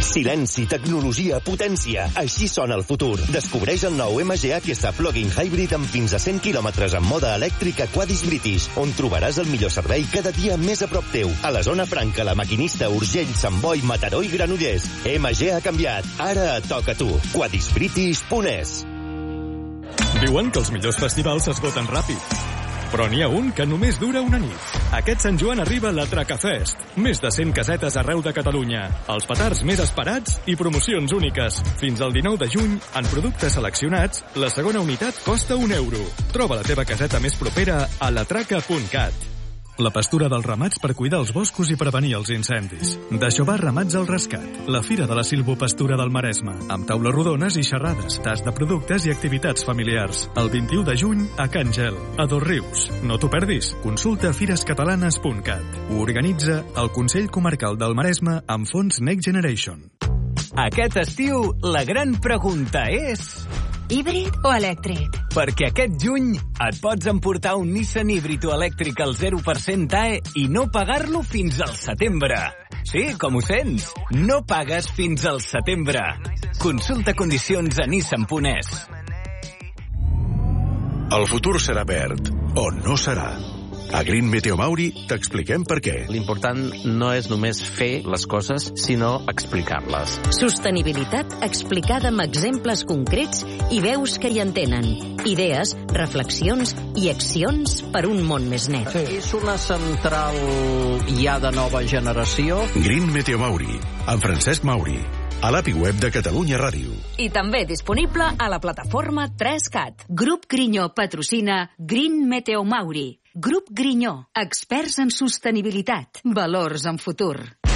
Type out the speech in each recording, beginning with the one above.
Silenci, tecnologia, potència. Així sona el futur. Descobreix el nou MG-HS Plug-in Hybrid amb fins a 100 km en mode elèctric a Quadis British, on trobaràs el millor servei cada dia més a prop teu. A la zona franca, La Maquinista, Urgell, Sant Boi, Mataró i Granollers. MG ha canviat. Ara et toca a tu. Quadisbritish.es. Diuen que els millors festivals s'esgoten ràpid. Però n'hi ha un que només dura una nit. Aquest Sant Joan arriba la Tracafest. Més de 100 casetes arreu de Catalunya. Els petards més esperats i promocions úniques. Fins al 19 de juny, en productes seleccionats, la segona unitat costa €1. Troba la teva caseta més propera a latraca.cat. La pastura dels ramats per cuidar els boscos i prevenir els incendis. D'això va Ramats al Rescat, la fira de la silvopastura del Maresme, amb taules rodones i xerrades, tast de productes i activitats familiars. El 21 de juny a Can Gel, a Dosrius. No t'ho perdis. Consulta firescatalanes.cat. Ho organitza el Consell Comarcal del Maresme amb fons Next Generation. Aquest estiu, la gran pregunta és... híbrid o elèctric? Perquè aquest juny et pots emportar un Nissan híbrid o elèctric al 0% AE i no pagar-lo fins al setembre. Sí, com ho sents? No pagues fins al setembre. Consulta condicions a nissan.es. El futur serà verd, o no serà. A Green Meteo Mauri t'expliquem per què. L'important no és només fer les coses, sinó explicar-les. Sostenibilitat explicada amb exemples concrets i veus que hi entenen. Idees, reflexions i accions per un món més net. Sí. És una central ja de nova generació. Green Meteo Mauri, amb Francesc Mauri. A l'API web de Catalunya Ràdio. I també disponible a la plataforma 3CAT. Grup Grinyó patrocina Green Meteo Mauri. Grup Grinyó, experts en sostenibilitat, valors en futur.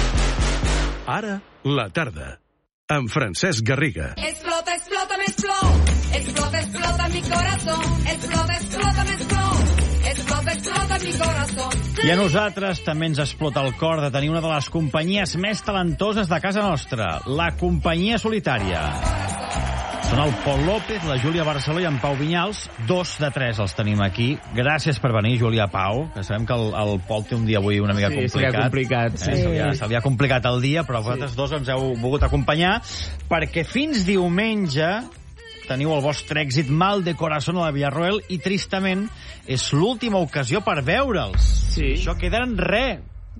Ara, la tarda, amb Francesc Garriga. Explota, explota, me explota. Explota, explota mi corazón. Explota, explota, me explota. Explota, explota mi corazón. I a nosaltres també ens explota el cor de tenir una de les companyies més talentoses de casa nostra, la Companyia Solitària. Són el Pol López, la Júlia Barceló i en Pau Vinyals. 2 de 3 els tenim aquí. Gràcies per venir, Júlia, Pau, que sabem que el Pol té un dia avui una mica complicat. Sí. Se li ha complicat el dia, però vosaltres dos ens heu volgut acompanyar, perquè fins diumenge teniu el vostre èxit Mal de Corazón a la Villarroel i, tristament, és l'última ocasió per veure'ls. Sí. Això queda en res.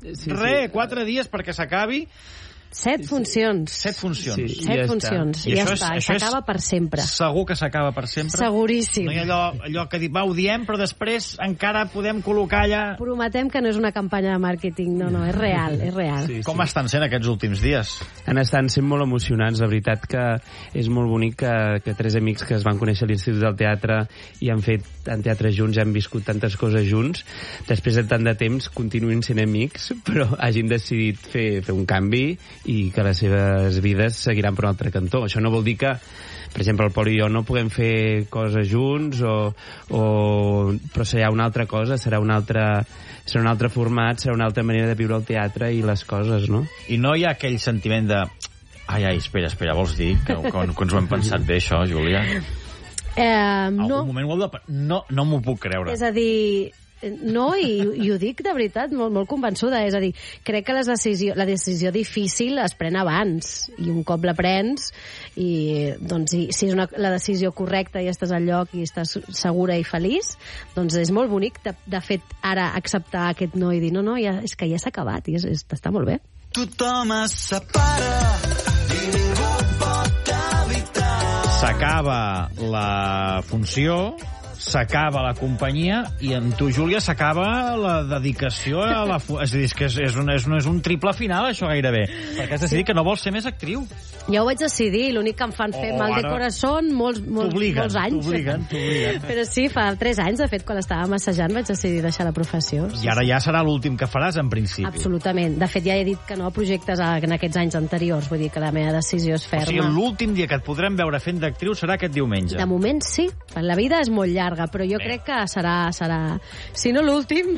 4 dies perquè s'acabi. 7 funcions. 7 funcions. Sí, 7 funcions. I ja està. I s'acaba per sempre. Segur que s'acaba per sempre? Seguríssim. No hi ha allò que ho diem, però després encara podem col·locar allà... Prometem que no és una campanya de màrqueting. No, és real, és real. Sí. Com estan sent aquests últims dies? Estan sent molt emocionants. La veritat que és molt bonic que 3 amics que es van conèixer a l'Institut del Teatre i han fet tant teatre junts, han viscut tantes coses junts, després de tant de temps continuïn sent amics, però hagin decidit fer un canvi i que les seves vides seguiran per un altre cantó. Això no vol dir que, per exemple, el Pol i jo no puguem fer coses junts, però serà una altra cosa, serà un altre format, serà una altra manera de viure el teatre i les coses, no? I no hi ha aquell sentiment de... Ai, espera, vols dir que ens ho hem pensat bé, això, Júlia? No. Un moment no m'ho puc creure. És a dir... No, i ho dic de veritat, molt convençuda. És a dir, crec que la decisió difícil es pren abans, i un cop la prens, i doncs, si és la decisió correcta i estàs al lloc i estàs segura i feliç, doncs és molt bonic, de fet, ara acceptar aquest no i dir no, és que ja s'ha acabat, i està molt bé. Tothom es separa i ningú pot evitar. S'acaba la funció, s'acaba la companyia i amb tu, Júlia, s'acaba la dedicació a la... És a dir, que és un triple final, això, gairebé. Perquè has decidit que no vols ser més actriu. Ja ho vaig decidir, l'únic que em fan fer Mal de Corazón molts anys. T'obliguen. Però sí, fa 3 anys, de fet, quan estava massejant vaig decidir deixar la professió. I ara ja serà l'últim que faràs, en principi. Absolutament. De fet, ja he dit que no a projectes en aquests anys anteriors. Vull dir que la meva decisió és ferma. O sigui, l'últim dia que et podrem veure fent d'actriu serà aquest diumenge. De moment, sí. La vida és molt llarga. llarga, però jo crec que serà si no l'últim,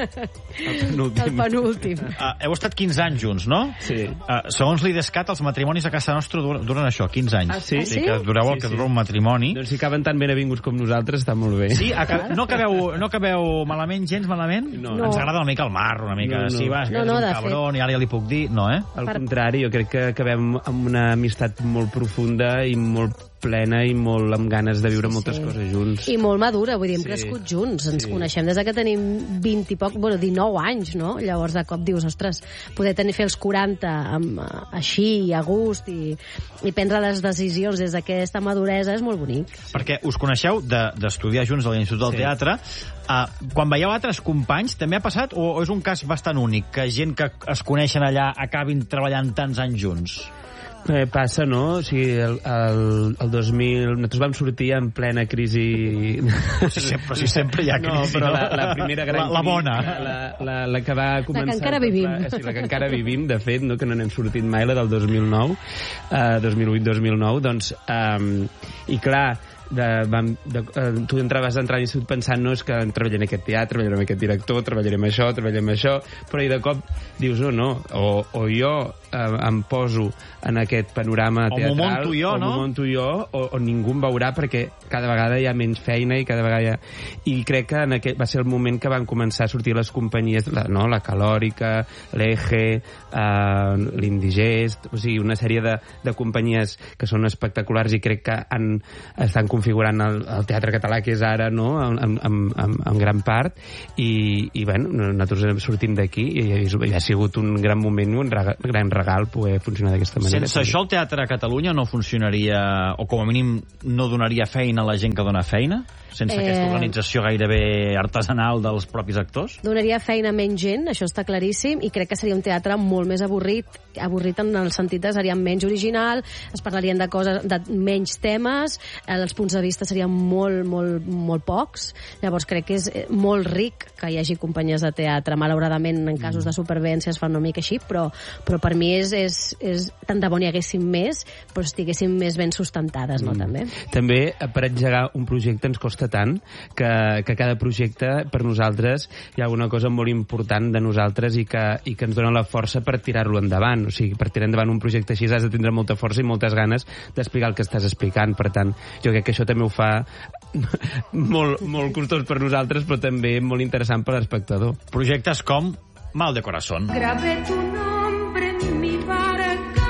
el penúltim. Heu estat 15 anys junts, no? Sí. Segons l'IDESCAT, els matrimonis a casa nostra duren això, 15 anys. Sí? Sí, que dureu el que dura un matrimoni. Doncs si acaben tan ben avinguts com nosaltres, està molt bé. Sí? No acabeu malament, gens malament? No. Ens agrada una mica el mar, una mica... No. Sí, vas, que és un cabron, i ara ja li puc dir... No, Al contrari, jo crec que acabem amb una amistat molt profunda i molt plena i molt amb ganes de viure moltes coses junts. I molt madura, vull dir, hem crescut junts. Ens coneixem des que tenim 20 i poc, 19 anys, no? Llavors, de cop dius, ostres, poder fer els 40 així, a gust, i prendre les decisions des d'aquesta maduresa és molt bonic. Perquè us coneixeu d'estudiar junts a l'Institut del Teatre. Quan veieu altres companys, també ha passat, o és un cas bastant únic, que gent que es coneixen allà acabin treballant tants anys junts? Passa, no? O sigui, el 2000... Nosaltres vam sortir en plena crisi... Però si sempre hi ha crisi, no? Però la primera gran crisi... La bona. La que va començar... La que encara vivim. La que encara vivim, de fet, no? Que no n'hem sortit mai, la del 2009, 2008-2009, doncs... I clar... tu vas entrar a l'institut pensant, no, és que treballaré en aquest teatre, treballaré amb aquest director, treballarem això, però i de cop dius, no, o jo em poso en aquest panorama teatral, m'ho monto jo, o ningú em veurà, perquè cada vegada hi ha menys feina i cada vegada I crec que va ser el moment que van començar a sortir les companyies, la Calòrica, l'Eje, l'Indigest, o sigui, una sèrie de companyies que són espectaculars i crec que estan configurant el teatre català que és ara, no?, en gran part, i bueno, nosaltres sortim d'aquí i ha sigut un gran moment i un gran regal poder funcionar d'aquesta manera. Sense això el teatre a Catalunya no funcionaria, o com a mínim no donaria feina a la gent que dona feina? Sense aquesta organització gairebé artesanal dels propis actors? Donaria feina a menys gent, això està claríssim, i crec que seria un teatre molt més avorrit en el sentit que seria menys original, es parlarien de coses, de menys temes, els punts de vista serien molt pocs, llavors crec que és molt ric que hi hagi companyies de teatre, malauradament en casos de supervivència es fan una mica així, però per mi és tant de bo n'hi haguéssim més, però estiguéssim més ben sustentades, no, també? També, per engegar un projecte ens costa tant que cada projecte per nosaltres hi ha alguna cosa molt important de nosaltres i que ens dona la força per tirar-lo endavant, o sigui, per tirar endavant un projecte així has de tindre molta força i moltes ganes d'explicar el que estàs explicant, per tant jo crec que això també ho fa molt costós per nosaltres, però també molt interessant per l'espectador. Projectes com Mal de Corazón. Grabé tu nombre en mi barca.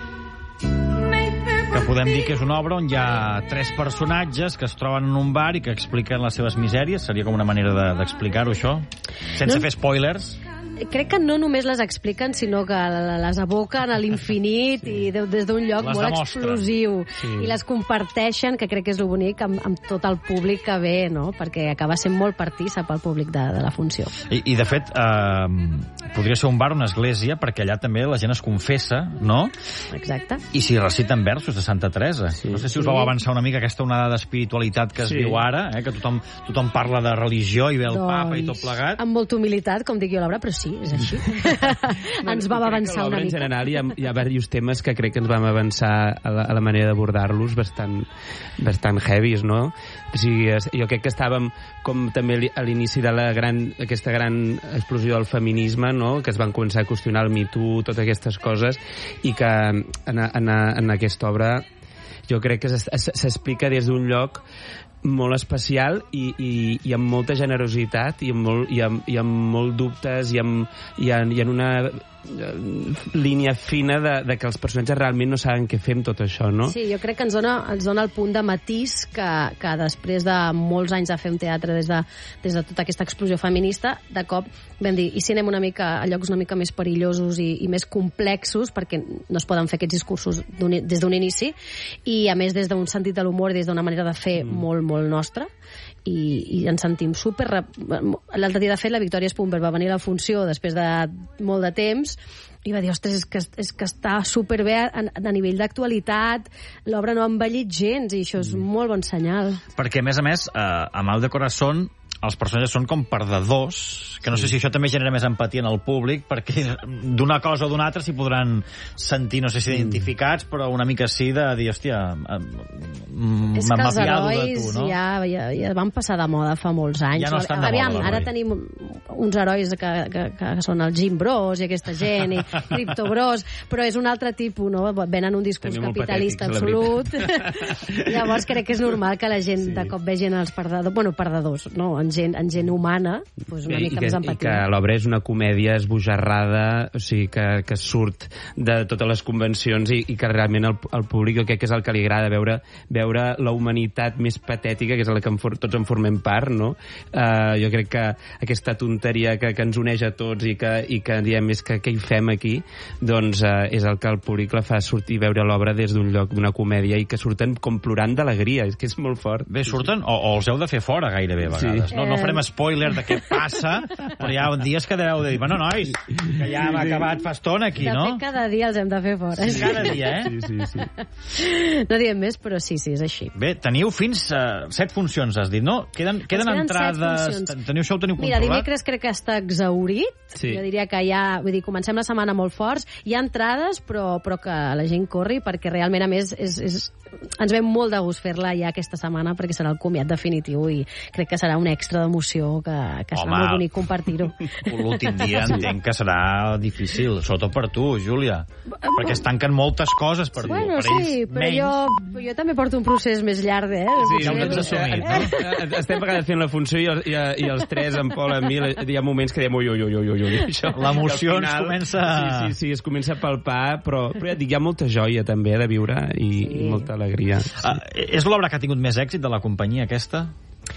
Que podem dir que és una obra on hi ha 3 personatges que es troben en un bar i que expliquen les seves misèries. Seria com una manera d'explicar-ho, això? Sense fer spoilers. Crec que no només les expliquen, sinó que les aboquen a l'infinit i des d'un lloc molt explosiu. I les comparteixen, que crec que és el bonic, amb tot el públic que ve, no? Perquè acaba sent molt partícip el públic de la funció. I de fet, podria ser un bar o una església, perquè allà també la gent es confessa, no? Exacte. I s'hi reciten versos de Santa Teresa. No sé si us vau avançar una mica aquesta onada d'espiritualitat que es viu ara, que tothom parla de religió i ve el papa i tot plegat. Amb molta humilitat, com dic jo, Laura, però sí, és així. Ens vam avançar una mica. En general hi ha diversos temes que crec que ens vam avançar a la manera d'abordar-los bastant heavies, no? O sigui, jo crec que estàvem com també a l'inici de aquesta gran explosió del feminisme, no? Que es van començar a qüestionar el Me Too, totes aquestes coses, i que en aquesta obra jo crec que s'explica des d'un lloc molt especial i amb molta generositat i amb molt dubtes i en una línia fina de que els personatges realment no saben què fer amb tot això, no? Sí, jo crec que ens dona el punt de matís que després de molts anys de fer un teatre des de tota aquesta explosió feminista, de cop vam dir, i si anem una mica a llocs una mica més perillosos i més complexos, perquè no es poden fer aquests discursos des d'un inici, i a més des d'un sentit de l'humor i des d'una manera de fer molt nostra, i ens sentim super... L'altre dia, de fet, la Victòria Spumber va venir a la funció després de molt de temps i va dir, ostres, és que està superbé a nivell d'actualitat, l'obra no ha envellit gens i això és molt bon senyal. Perquè, a més, a Mal de Corazón, els personatges són com perdedors, que no sé si això també genera més empatia en el públic, perquè d'una cosa o d'una altra s'hi podran sentir, no sé si identificats, però una mica sí de dir, hòstia, m'apiado de tu, no? Ja van passar de moda fa molts anys. Ja no estan de moda, ara tenim uns herois que són el Jim Bros i aquesta gent, i Crypto Bros, però és un altre tipus, no? Venen un discurs capitalista absolut. Llavors crec que és normal que la gent de cop vegin els perdedors, no? En gent humana, doncs una mica més empatia. I que l'obra és una comèdia esbojarrada, o sigui, que surt de totes les convencions i que realment el públic, jo crec que és el que li agrada, veure la humanitat més patètica, que és la que tots en formem part, no? Jo crec que aquesta tonteria que ens uneix a tots i que diem és que què hi fem aquí, doncs és el que el públic la fa sortir veure l'obra des d'un lloc, d'una comèdia, i que surten com plorant d'alegria, és que és molt fort. Bé, surten, o els heu de fer fora gairebé a vegades. Sí. No farem spoiler de què passa, però hi ha dies que deveu de dir, bueno, nois, que ja hem acabat fa estona aquí, no? De fet, cada dia els hem de fer fora. Sí, cada dia, Sí. No diem més, però sí, és així. Bé, teniu fins 7 funcions, has dit, no? Queden entrades... Teniu això, ho teniu controlat? Mira, dimecres crec que està exhaurit. Sí. Jo diria que vull dir, comencem la setmana molt forts. Hi ha entrades, però que la gent corri, perquè realment, a més, ens ve molt de gust fer-la ja aquesta setmana, perquè serà el comiat definitiu i crec que serà un extra d'emoció que serà molt bonic compartir-ho. L'últim dia entenc que serà difícil, sobretot per tu, Júlia, perquè es tanquen moltes coses per tu. Bueno, sí, però jo també porto un procés més llarg, Sí, ja ho tens assumit, no? Estem a vegades fent la funció i els tres, en Pol, en mi, hi ha moments que diem ui. L'emoció ens comença... Sí, es comença a palpar, però ja dic, hi ha molta joia també de viure i molta alegria. És l'obra que ha tingut més èxit de la companyia, aquesta?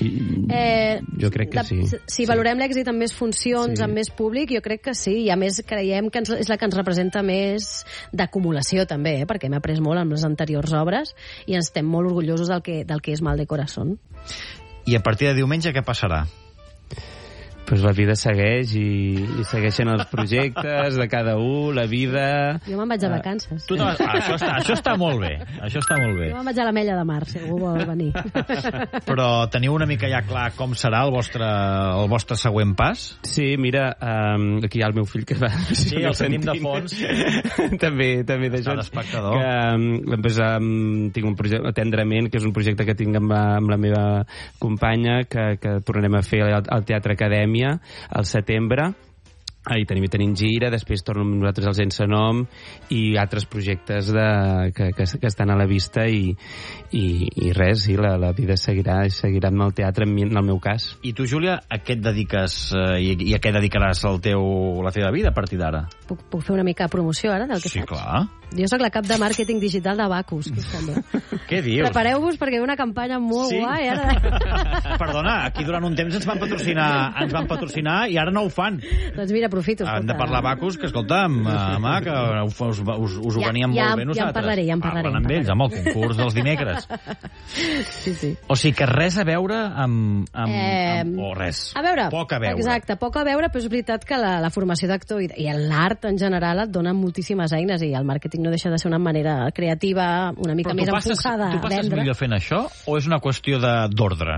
Jo crec que sí. Si valorem l'èxit amb més funcions, amb més públic, jo crec que sí, i a més creiem que és la que ens representa més d'acumulació també, perquè hem après molt amb les anteriors obres i estem molt orgullosos del que és Mal de Corazón. I a partir de diumenge què passarà? Pues la vida segueix i segueixen els projectes de cada un, la vida... Jo me'n vaig a vacances. Això està molt bé. Això està molt bé. Jo me'n vaig a l'Ametlla de Mar, si algú vol venir. Però teniu una mica ja clar com serà el vostre següent pas? Sí, mira, aquí hi ha el meu fill que va... Sí, el sentim de fons. també d'això. D'espectador. Tinc un projecte, Tendrament, que és un projecte que tinc amb la meva companya, que tornarem a fer al Teatre Acadèmia al setembre. I tenim gira, després tornem nosaltres al Sense Nom i altres projectes que estan a la vista i res, sí, la vida seguirà amb el teatre, en el meu cas. I tu, Júlia, a què et dediques i a què dedicaràs la teva vida a partir d'ara? Puc fer una mica de promoció ara del que faig? Sí, clar. Jo sóc la cap de màrqueting digital de Bacus, què us sembla? Què dius? Prepareu-vos perquè hi ha una campanya molt guai ara. Perdona, aquí durant un temps ens van patrocinar i ara no ho fan. Doncs mira, aprofito. Han de parlar Bacus, que escolta'm, home, que us ho veníem molt bé nosaltres. Ja en parlaré. Parlen amb ells, amb el concurs dels dimecres. Sí. O sigui que res a veure amb o res. A veure, poc a veure. Exacte, poc a veure, però és veritat que la formació d'actor i l'art en general et dona moltíssimes eines i el màrqueting no deixa de ser una manera creativa, una mica més enfocada a vendre. Tu passes millor fent això o és una qüestió d'ordre?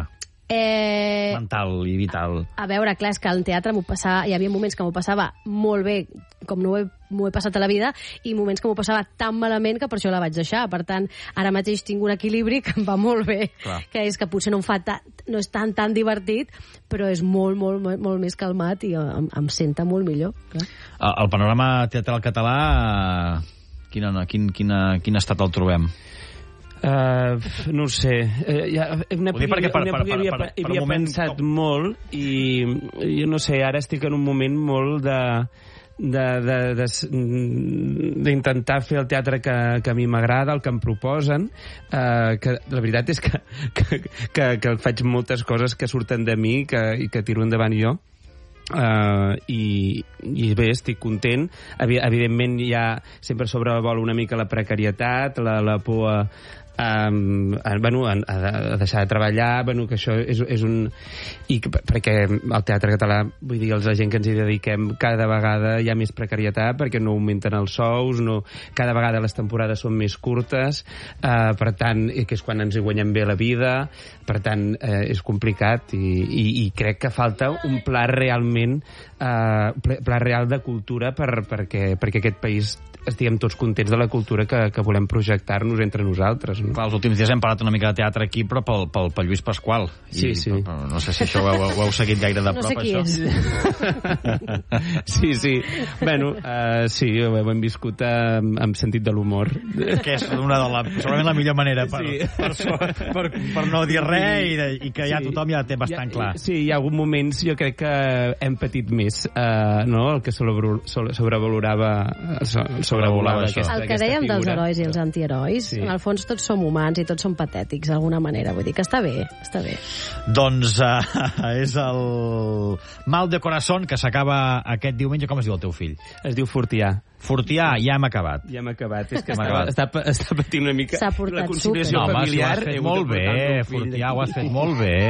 Mental i vital. A veure, clar, és que al teatre hi havia moments que m'ho passava molt bé, com no m'ho he passat a la vida, i moments que m'ho passava tan malament que per això la vaig deixar. Per tant, ara mateix tinc un equilibri que em va molt bé, que és que potser no és tan divertit, però és molt, molt, molt més calmat i em senta molt millor. Clar. El panorama teatral català, quin estat el trobem? No ho sé. Hi havia pensat molt i jo no sé, ara estic en un moment molt d'intentar fer el teatre que a mi m'agrada, el que em proposen, que la veritat és que faig moltes coses que surten de mi i que tiro endavant jo. I bé, estic content. Evidentment hi ha sempre sobrevola una mica la precarietat, la por a deixar de treballar, que això és un... perquè el teatre català, vull dir, la gent que ens hi dediquem, cada vegada hi ha més precarietat perquè no augmenten els sous, cada vegada les temporades són més curtes, per tant, que és quan ens hi guanyem bé la vida, per tant, és complicat i crec que falta un pla realment pla real de cultura perquè aquest país estiguem tots contents de la cultura que volem projectar-nos entre nosaltres. No? Clar, els últims dies hem parlat una mica de teatre aquí, però pel Lluís Pasqual. Sí. No sé si això ho heu seguit gaire de prop, no sé qui això. Sí. Bueno, sí, ho hem viscut amb sentit de l'humor. Que és segurament la millor manera per no dir res i que ja tothom ja té bastant clar. Sí, hi ha hagut moments, jo crec que hem patit més, no? El que sobrevalorava el que dèiem dels herois i els antiherois, en el fons tots som humans i tots som patètics d'alguna manera, vull dir que està bé. Doncs és el Mal de Corazón, que s'acaba aquest diumenge. Com es diu el teu fill? Es diu Fortià. Fortià, ja hem acabat. És que està patint una mica la conciliació familiar. Ho has fet molt bé, Fortià, ho has fet molt bé.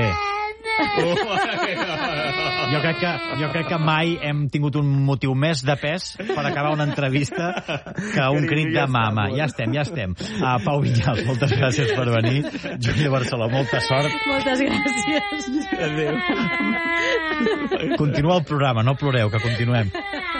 Jo crec que mai hem tingut un motiu més de pes per acabar una entrevista que un crit de mama. Ja estem. Pau Vinyals, moltes gràcies per venir. Júlia Barceló, molta sort. Moltes gràcies. Adéu. Continua el programa, no ploreu, que continuem.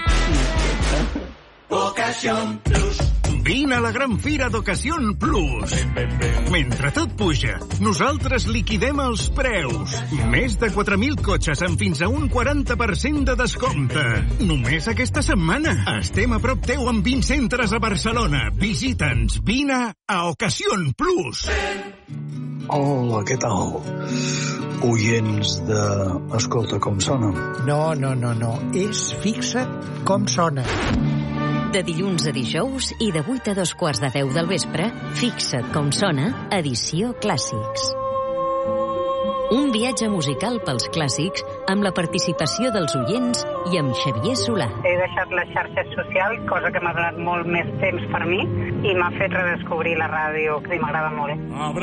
Ocasión Plus. Vine a la gran fira d'Ocasión Plus. Mentre tot puja, nosaltres liquidem els preus. Més de 4.000 cotxes amb fins a un 40% de descompte. Només aquesta setmana. Estem a prop teu amb 20 centres a Barcelona. Visita'ns. Vine a Ocasión Plus. Hola, què tal? Oients de Escolta com sona. No. És Fixa't com sona. De dilluns a dijous i de 8 a 2:45 del vespre, Fixa't com sona, edició Clàssics. Un viatge musical pels clàssics amb la participació dels oients i amb Xavier Solà. He deixat les xarxes socials, cosa que m'ha donat molt més temps per mi i m'ha fet redescobrir la ràdio, que m'agrada molt.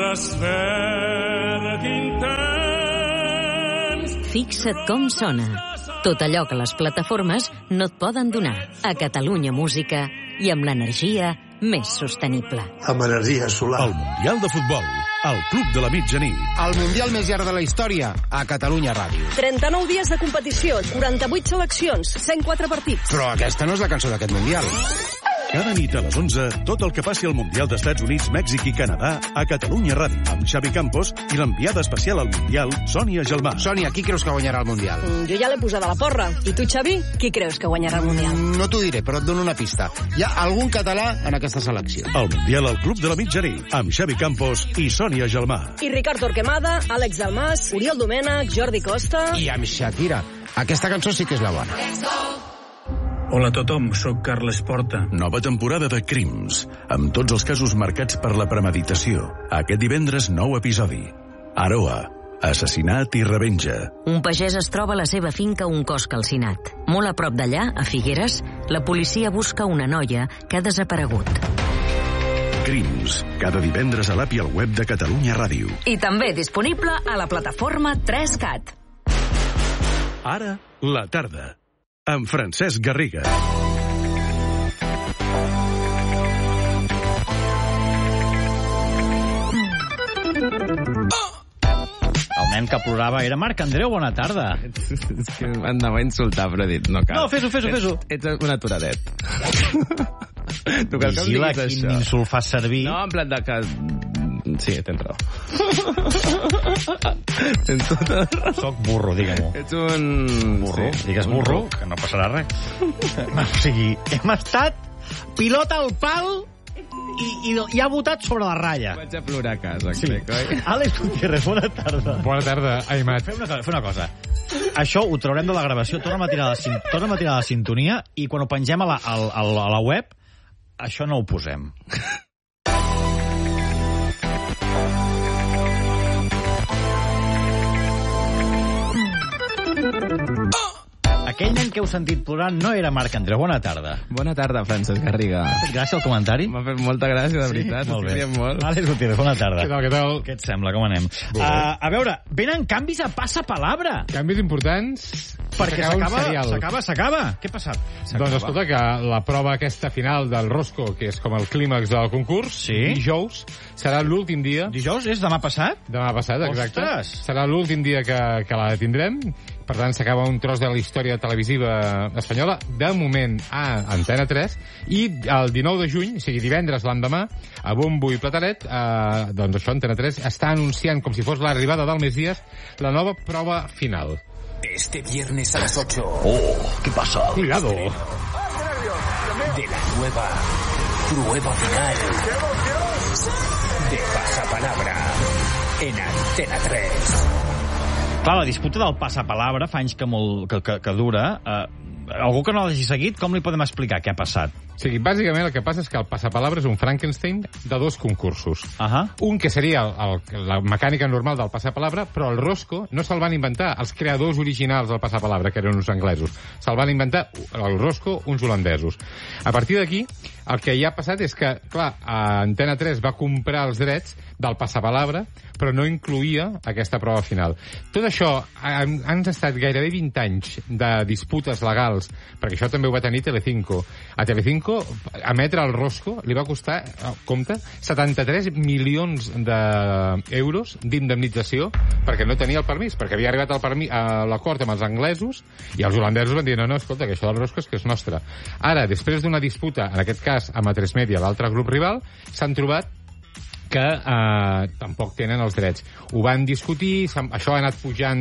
Fixa't com sona. Tot allò que les plataformes no et poden donar. A Catalunya Música i amb l'energia més sostenible. Amb energia solar. El Mundial de Futbol, al Club de la Mitjanit. El Mundial més llarg de la història, a Catalunya Ràdio. 39 dies de competició, 48 seleccions, 104 partits. Però aquesta no és la cançó d'aquest Mundial. Cada nit a les 11, tot el que passi al Mundial d'Estats Units, Mèxic i Canadà a Catalunya Ràdio, amb Xavi Campos i l'enviada especial al Mundial, Sònia Gelmà. Sònia, qui creus que guanyarà el Mundial? Jo ja l'he posada a la porra. I tu, Xavi, qui creus que guanyarà el Mundial? No t'ho diré, però et dono una pista. Hi ha algun català en aquesta selecció. El Mundial al Club de la Mitjanit, amb Xavi Campos i Sònia Gelmà. I Ricard Torquemada, Àlex Dalmas, Oriol Domènech, Jordi Costa... I amb Shakira. Aquesta cançó sí que és la bona. Hola a tothom, sóc Carles Porta. Nova temporada de Crims, amb tots els casos marcats per la premeditació. Aquest divendres, nou episodi. Aroa, assassinat i revenja. Un pagès es troba a la seva finca un cos calcinat. Molt a prop d'allà, a Figueres, la policia busca una noia que ha desaparegut. Crims, cada divendres a l'app i al web de Catalunya Ràdio. I també disponible a la plataforma 3CAT. Ara, la tarda. Amb Francesc Garriga. El nen que plorava era Marc Andreu, bona tarda. És que m'anava a insultar, però he dit, no cal. No, fes-ho. Ets un aturadet. Vigila quin insult fas servir. No, en plan de que... Sí, tens raó. Soc burro, digue-m'ho. Ets un... Burro? Sí, digues burro, que no passarà res. O sigui, hem estat pilota al pal i ha votat sobre la ratlla. Vaig a plorar a casa, sí. Crec, oi? Àlex Gutiérrez, bona tarda. Bona tarda, Aimat. Fem una cosa. Això ho traurem de la gravació, torna'm a tirar la sintonia i quan ho pengem a la web, això no ho posem. Aquell nen que heu sentit plorant no era Marc Andreu. Bona tarda. Bona tarda, Francesc Garriga. T'ha fet gràcia el comentari? M'ha fet molta gràcia, de veritat. Sí, molt bé. Molt. Àlex Gutiérrez, bona tarda. Què tal? Què et sembla? Com anem? A veure, venen canvis a Passapalabra. Canvis importants. Perquè s'acaba. Què ha passat? Doncs escolta, que la prova aquesta final del Rosco, que és com el clímax del concurs, dijous, serà l'últim dia... Dijous és demà passat? Demà passat, exacte. Ostres! Serà l'últim dia que la tindrem. Per tant, s'acaba un tros de la història televisiva espanyola, de moment a Antena 3, i el 19 de juny, o sigui, divendres l'endemà, a bombo i plataret, doncs això, Antena 3 està anunciant, com si fos l'arribada del Messias, la nova prova final. Este viernes a las 8. Oh, ¿qué pasa? Cuidado. De la nueva prueba final de Passapalabra en Antena 3. Clar, la disputa del Passapalabra fa anys que dura. Algú que no l'hagi seguit, com li podem explicar què ha passat? O sigui, bàsicament el que passa és que el Passapalabra és un Frankenstein de dos concursos. Un que seria la mecànica normal del Passapalabra, però el Rosco no se'l van inventar els creadors originals del Passapalabra, que eren uns anglesos. Se'l van inventar el Rosco uns holandesos. A partir d'aquí, el que ja ha passat és que, clar, Antena 3 va comprar els drets del Passapalabra, però no incluïa aquesta prova final. Tot això han estat gairebé 20 anys de disputes legals, perquè això també ho va tenir Telecinco. A Telecinco emetre el Rosco li va costar, compte, 73 milions d'euros d'indemnització perquè no tenia el permís, perquè havia arribat a l'acord amb els anglesos i els holandesos van dir, no, escolta, que això del Rosco és que és nostre. Ara, després d'una disputa, en aquest cas amb A3 Media, l'altre grup rival, s'han trobat que tampoc tenen els drets. Ho van discutir, això ha anat pujant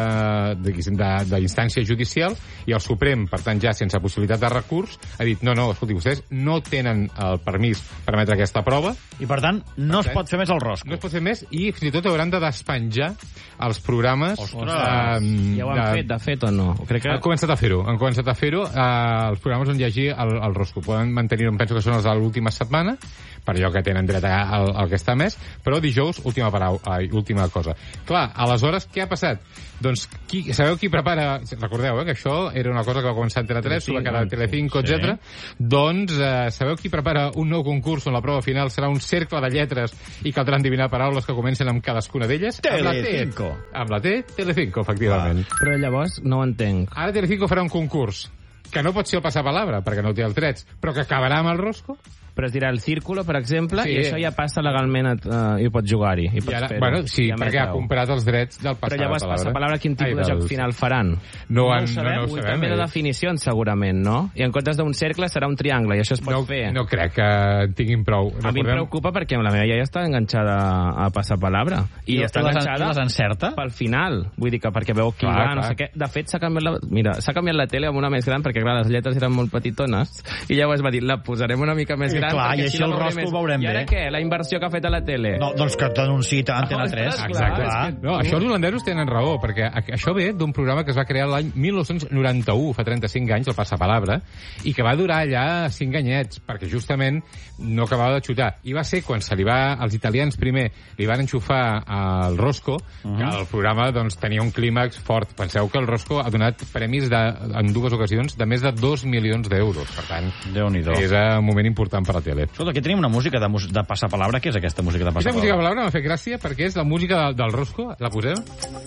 d'instància judicial i el Suprem, per tant, ja sense possibilitat de recurs, ha dit, no, escolti, vostès no tenen el permís per emetre aquesta prova. I, per tant, no es pot fer més el Rosco. No es pot fer més i, fins i tot, hauran de despenjar els programes. Ja ho han fet, de fet, o no? Crec que... Han començat a fer-ho. Els programes on hi hagi el Rosco. Poden mantenir-ho, em penso que són els de l'última setmana, per allò que tenen dret al que està més, però dijous, última cosa. Clar, aleshores, què ha passat? Doncs, sabeu qui prepara... Recordeu, que això era una cosa que va començar a Antena 3, s'ho va quedar a Telecinco, etc. Doncs, sabeu qui prepara un nou concurs on la prova final serà un cercle de lletres i caldrà endevinar paraules que comencen amb cadascuna d'elles? Telecinco. Amb la T, Telecinco, efectivament. Però llavors no ho entenc. Ara Telecinco farà un concurs que no pot ser el Passapalabra, perquè no té els drets, però que acabarà amb el Rosco. Però es dirà el Círculo, per exemple, i això ja passa legalment i pots jugar-hi. Sí, perquè ha comprat els drets del Passapalabra. Però llavors Passapalabra quin tipus de joc final faran? No ho sabem. També de definicions, segurament, no? I en comptes d'un cercle serà un triangle, i això es pot fer. No crec que en tinguin prou. A mi em preocupa perquè la meva iaia està enganxada a Passapalabra. I està enganxada les encerta? Pel final. Vull dir que perquè veu qui va, no sé què. De fet, s'ha canviat la tele amb una més gran, perquè clar, les lletres eren molt petitones, i llavors va dir, la posarem una mica més gran. Clar, i així el Rosco ho veurem bé. I ara què? La inversió que ha fet a la tele? No, doncs que t'anunciï a Antena 3. Exacte. No, això els holandesos tenen raó, perquè això ve d'un programa que es va crear l'any 1991, fa 35 anys, el Passapalabra, i que va durar allà 5 anyets, perquè justament no acabava de xutar. I va ser quan se li va, els italians primer, li van enxufar al Rosco, que el programa doncs, tenia un clímax fort. Penseu que el Rosco ha donat premis en 2 ocasions de més de 2 milions d'euros. Per tant, és un moment important per a la tele. Escolta, aquí tenim una música de Passapalabra. Què és aquesta música de Passapalabra? Aquesta música de Passapalabra m'ha fet gràcia perquè és la música del Rosco. La posem?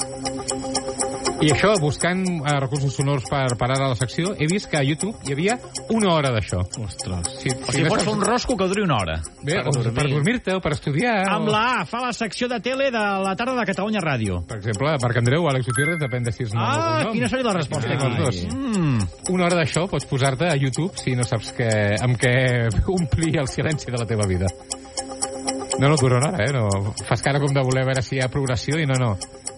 I això, buscant recursos sonors per parar a la secció, he vist que a YouTube hi havia 1 hora d'això. Ostres. O sigui, pots fer un Rosco que duri 1 hora. Bé, per dormir-te o per estudiar. Amb la A, fa la secció de tele de la tarda de Catalunya Ràdio. Per exemple, Marc Andreu o Àlex Gutiérrez, depèn de si és nom. Quina seria la resposta? Els 2. 1 hora d'això pots posar-te a YouTube si no saps amb què omplir el silenci de la teva vida. No dura 1 hora, No. Fas cara com de voler veure si hi ha progressió i no.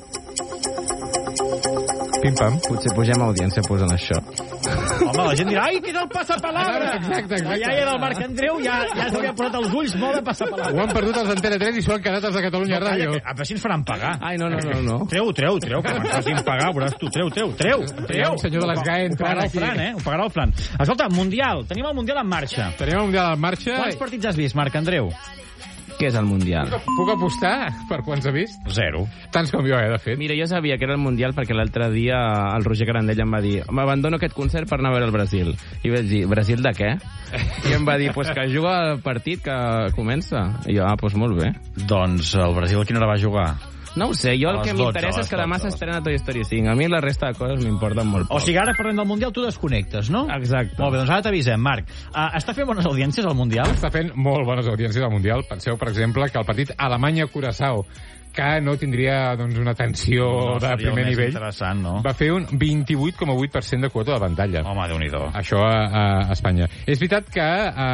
Pim-pam. Potser pugem a audiència posant això. Home, la gent dirà, ai, que és el Passapalabra! Exacte. La iaia del Marc Andreu ja s'havia posat els ulls molt de Passapalabra. Ho han perdut els Antena 3 i s'ho han quedat els de Catalunya Ràdio. Però si ens faran pagar. Ai, no. Treu, que me'n facin pagar, veuràs tu. Treu. Un senyor de l'Esgae entrant aquí. Ho pagarà el Fran. Escolta, Mundial. Tenim el Mundial en marxa. Quants partits has vist, Marc Andreu? Què és el Mundial? Puc apostar per quants ha vist? 0. Tants com jo, de fet. Mira, jo sabia que era el Mundial perquè l'altre dia el Roger Garandell em va dir m'abandono aquest concert per anar a veure el Brasil. I vaig dir, Brasil de què? I em va dir, pues que juga el partit que comença. I jo, pues molt bé. Doncs el Brasil a quina hora va jugar? No ho sé, jo el que m'interessa és que demà s'estrena Toy Story 5. A mi la resta de coses m'importen molt poc. O sigui, ara parlem del Mundial, tu desconnectes, no? Exacte. Molt bé, doncs ara t'avisem, Marc. Està fent bones audiències al Mundial? Està fent molt bones audiències al Mundial. Penseu, per exemple, que el partit Alemanya-Curaçao, que no tindria doncs, una tensió de primer nivell, no? Va fer un 28,8% de quota de pantalla. Home, Déu-n'hi-do. Això a Espanya. És veritat que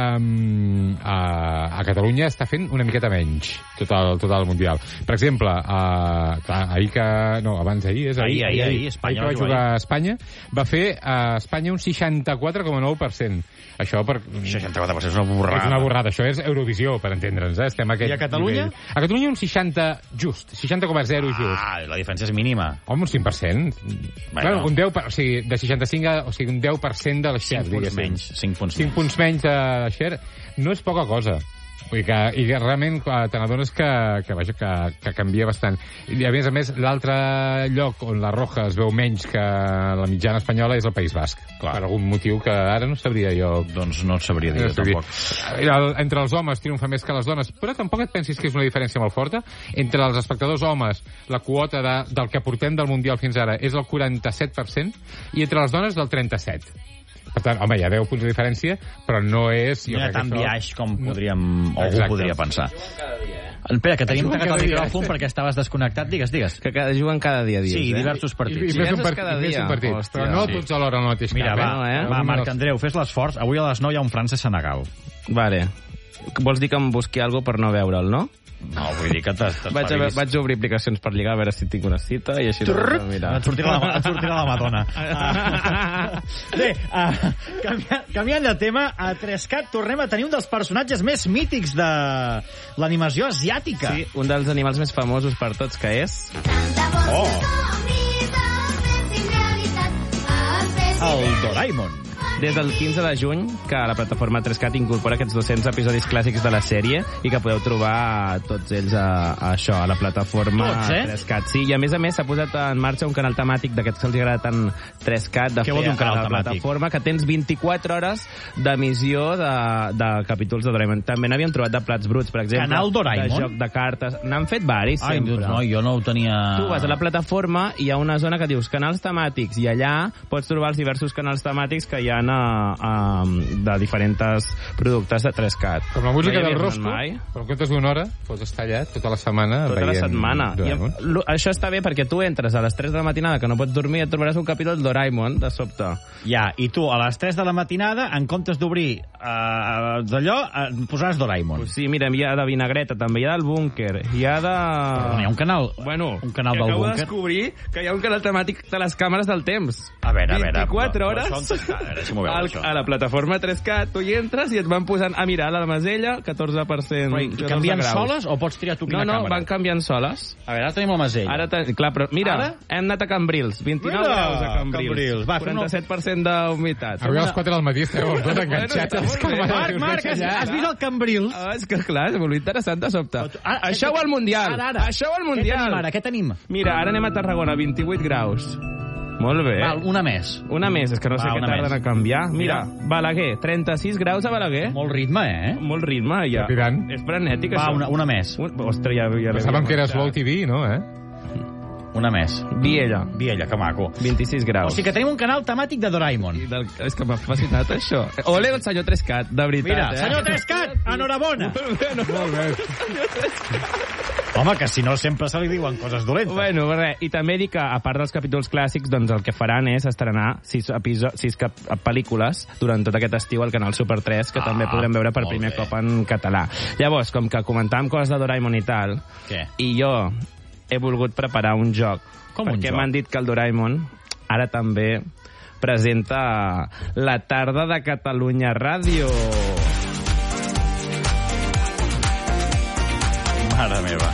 a Catalunya està fent una miqueta menys tot el Mundial. Per exemple, abans-ahir, Espanya va jugar a Espanya, va fer a Espanya un 64,9%. Això per... 64% és una borrada. És una borrada. Això és Eurovisió, per entendre'ns. Estem a aquest I a Catalunya? nivell. A Catalunya un 60,0 just. La diferència és mínima. Home, un 5%. Bueno, un 10%, o sigui, de 65 a... O sigui, un 10% de la share, 5 punts menys. 5 punts menys de la share no és poca cosa. Vull dir i realment te n'adones que canvia bastant. I a més, l'altre lloc on la Roja es veu menys que la mitjana espanyola és el País Basc. Clar. Per algun motiu que ara no sabria jo. Doncs no et sabria dir, tampoc. Entre els homes triomfa més que les dones, però tampoc et pensis que és una diferència molt forta. Entre els espectadors homes, la quota del que portem del Mundial fins ara és el 47%, i entre les dones del 37%. Per tant, home, hi ha 10 punts de diferència, però no és... No hi ha tant biaix com podríem... O algú podria pensar. Espera, que tenim tancat el micròfon perquè estaves desconnectat. Digues. Que juguen cada dia. Sí, diversos partits. I un partit. Però no tots alhora al mateix camp. Mira, va, Marc Andreu, fes l'esforç. Avui a les 9 hi ha un França-Senegal. Vale. Vols dir que em busqui alguna per no veure'l, no? No, vull dir que vaig obrir aplicacions per lligar a veure si tinc una cita i així... Et sortirà la Madonna. Bé, canviant de tema, a 3CAT tornem a tenir un dels personatges més mítics de l'animació asiàtica. Sí, un dels animals més famosos per tots, que és... El Doraemon. Des del 15 de juny, que la plataforma 3CAT incorpora aquests 200 episodis clàssics de la sèrie i que podeu trobar tots ells a la plataforma 3CAT. Sí, i a més s'ha posat en marxa un canal temàtic d'aquests que els agrada tant 3CAT de fer a la plataforma, que tens 24 hores d'emissió de capítols de Doraemon. També n'havíem trobat de plats bruts, per exemple. Canal Doraemon? De joc de cartes. N'han fet varis, sempre. No, jo no ho tenia... Tu vas a la plataforma i hi ha una zona que dius canals temàtics, i allà pots trobar els diversos canals temàtics que hi ha de diferents productes de 3CAT. Com la música del Rosco, però en comptes d'una hora, pots estar allà tota la setmana veient... Tota la setmana. Això està bé perquè tu entres a les 3 de la matinada, que no pots dormir, et trobaràs un capítol de Doraemon, de sobte. Ja, i tu a les 3 de la matinada, en comptes d'obrir d'allò, posaràs Doraemon. Pues sí, mira, hi ha de Vinagreta, també hi ha del Búnquer, hi ha de... Però hi ha un canal, un canal del Búnquer. Acabo de descobrir que hi ha un canal temàtic de les càmeres del temps. A veure, 24 hores a la plataforma 3CAT, tu hi entres i et van posant a mirar la Masella, 14%. Canvien soles o pots triar tu quina càmera? No, van canviant soles. A veure, ara tenim la Masella. Clar, però mira, hem anat a Cambrils, 29 graus a Cambrils, 47% d'humitat. Avui a les 4 del matí esteu tots enganxats. Marc, has vist el Cambrils? És que clar, és molt interessant de sobte. Això o el Mundial. Això o el Mundial. Què tenim? Mira, ara anem a Tarragona, 28 graus. Molt bé. Val, una més. Una més, és que no sé què tarden a canviar. Mira, Balaguer, 36 graus a Balaguer. Molt ritme, Molt ritme, ja. És frenètic, això. Va, una més. Ostres, ja... Pensàvem que era Slow TV, no, Una més. Viella, que maco. 26 graus. O sigui que tenim un canal temàtic de Doraemon. És que m'ha fascinat, això. Ole, el senyor 3CAT, de veritat. Mira, senyor 3CAT, enhorabona. Molt bé. Home, que si no sempre se li diuen coses dolentes. Bueno, res, i també dic que, a part dels capítols clàssics, doncs el que faran és estrenar 6 pel·lícules durant tot aquest estiu al canal Super 3, que també podrem veure per primer cop en català. Llavors, com que comentàvem coses de Doraemon i tal, i jo he volgut preparar un joc. Perquè m'han dit que el Doraemon ara també presenta la tarda de Catalunya Ràdio. Mare meva.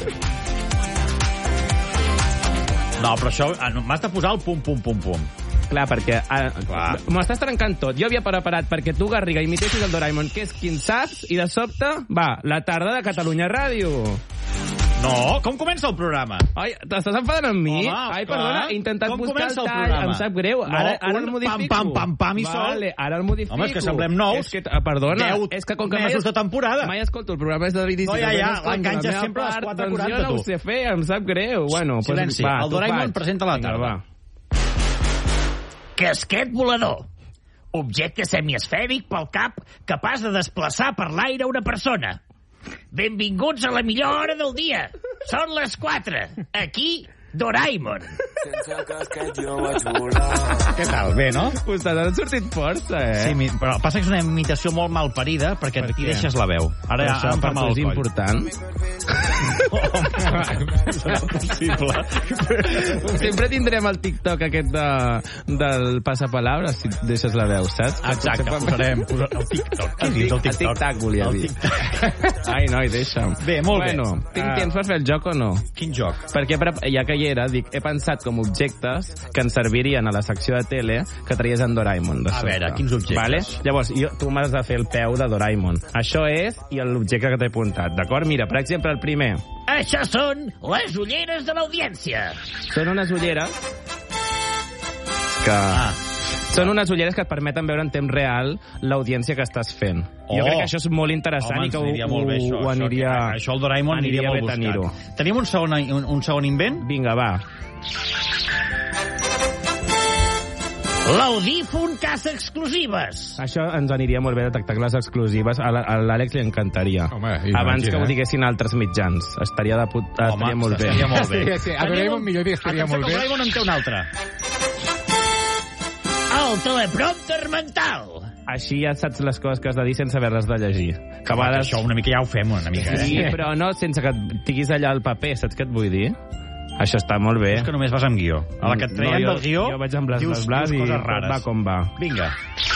No, però això... M'has de posar el pum. Clar, perquè m'ho estàs trencant tot. Jo havia preparat perquè tu, Garriga, imitessis el Doraemon, que és qui en saps, i de sobte, va, la tarda de Catalunya Ràdio. No, com comença el programa? Ai, t'estàs enfadant amb mi? Home, ai, perdona, he intentat com buscar el comença el tall, programa? em sap greu. No, Ara el modifico. pam, i sol. Vale, ara el modifico. Home, és que semblem nous. És que, perdona, 10 és que com que mesos de temporada. Mai escolto el programa és de David i No, ja, l'enganxes sempre a les 4:40, doncs jo no ho sé fer, em sap greu. Bueno, silenci, el Doraemon presenta la tarda. Casquet volador. Objecte semiesfèric pel cap capaç de desplaçar per l'aire una persona. Benvinguts a la millor hora del dia. Són les 4. Aquí, Doraemon. Què tal? Bé, no? Pues t'han sortit força, Sí, però passa que és una imitació molt malparida perquè t'hi deixes la veu. Ara això em fa per mal tu és el coll. important. Serà possible. Sempre tindrem el TikTok aquest del passapalabra, si deixes la veu, saps? Exacte, posarem el TikTok. Què dius, el TikTok? El TikTok, volia dir. Ai, noi, deixa'm. Bé, molt bé. Bueno, tinc temps per fer el joc o no? Quin joc? Perquè ja que hi era, dic, he pensat com objectes que ens servirien a la secció de tele que traies en Doraemon. A veure, quins objectes? Vale? Llavors, tu m'has de fer el peu de Doraemon. Això és, i l'objecte que t'he apuntat, d'acord? Mira, per exemple, el primer. Això són les ulleres de l'audiència. Són unes ulleres que... Són unes ulleres que et permeten veure en temps real l'audiència que estàs fent. Jo crec que això és molt interessant. Home, i que aniria molt bé, això. Això el Doraemon aniria molt buscat. Tenim un segon invent? Vinga, va. L'audífon caça exclusives. Això ens aniria molt bé detectar les exclusives. A l'Àlex li encantaria. Home, abans que ho diguessin altres mitjans. Estaria molt bé. Estaria molt bé. Sí, a Doraemon millor dir estaria molt bé. El Doraemon en té un altre. El teleprompter mental. Així ja saps les coses que has de dir sense haver-les de llegir. Que a vegades... Això una mica ja ho fem, una mica. Sí, però no sense que tinguis allà el paper, saps què et vull dir? Això està molt bé. És que només vas amb guió. A la que et traiem del guió, jo vaig amb les dius i coses rares. va com va. Vinga.